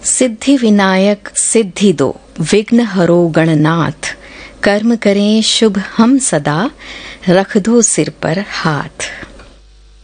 सिद्धि विनायक सिद्धि दो, विघ्न हरो गणनाथ, कर्म करें शुभ हम सदा, रख दो सिर पर हाथ।